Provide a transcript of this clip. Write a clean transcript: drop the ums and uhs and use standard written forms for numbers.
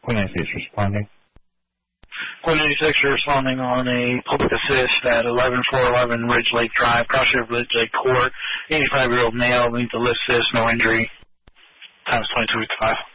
Queen 96 responding. Queen 96, you're responding on a public assist at 11411 Ridge Lake Drive, Cross River Ridge Lake Court. 85-year-old male, need to list this, no injury. Time's 22:55.